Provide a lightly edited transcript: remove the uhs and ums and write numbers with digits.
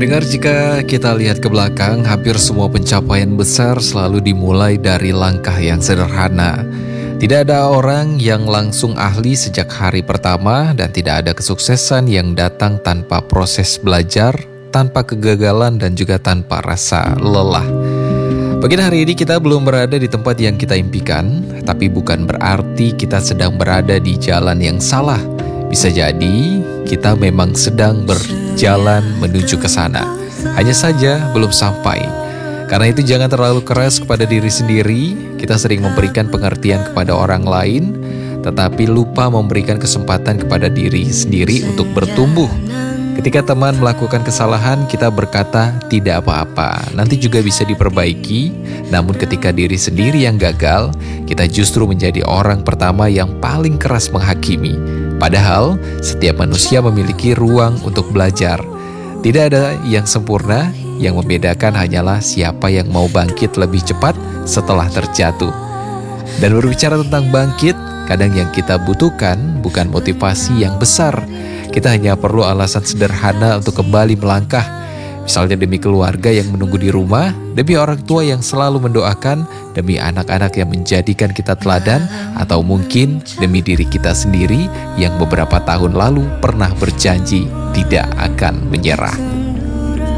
Pendengar, jika kita lihat ke belakang, hampir semua pencapaian besar selalu dimulai dari langkah yang sederhana. Tidak ada orang yang langsung ahli sejak hari pertama, dan tidak ada kesuksesan yang datang tanpa proses belajar, tanpa kegagalan, dan juga tanpa rasa lelah. Pagi hari ini kita belum berada di tempat yang kita impikan, tapi bukan berarti kita sedang berada di jalan yang salah. Bisa jadi kita memang sedang berjalan menuju ke sana, hanya saja belum sampai. Karena itu jangan terlalu keras kepada diri sendiri. Kita sering memberikan pengertian kepada orang lain, tetapi lupa memberikan kesempatan kepada diri sendiri untuk bertumbuh. Ketika teman melakukan kesalahan, kita berkata tidak apa-apa, nanti juga bisa diperbaiki. Namun ketika diri sendiri yang gagal, kita justru menjadi orang pertama yang paling keras menghakimi. Padahal setiap manusia memiliki ruang untuk belajar. Tidak ada yang sempurna, yang membedakan hanyalah siapa yang mau bangkit lebih cepat setelah terjatuh. Dan berbicara tentang bangkit, kadang yang kita butuhkan bukan motivasi yang besar. Kita hanya perlu alasan sederhana untuk kembali melangkah. Misalnya demi keluarga yang menunggu di rumah, demi orang tua yang selalu mendoakan, demi anak-anak yang menjadikan kita teladan, atau mungkin demi diri kita sendiri yang beberapa tahun lalu pernah berjanji tidak akan menyerah.